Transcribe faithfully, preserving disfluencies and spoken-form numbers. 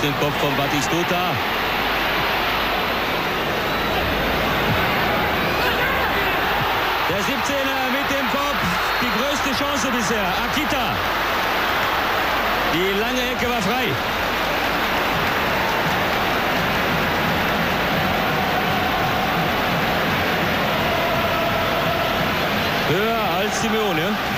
den Kopf von Batistuta. Der siebzehner mit dem Kopf. Die größte Chance bisher. Akita. Die lange Ecke war frei. Höher als Simeone.